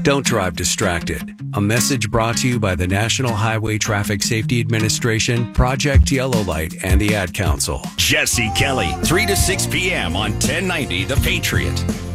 Don't drive distracted. A message brought to you by the National Highway Traffic Safety Administration, Project Yellow Light, and the Ad Council. Jesse Kelly, 3 to 6 p.m. on 1090 The Patriot.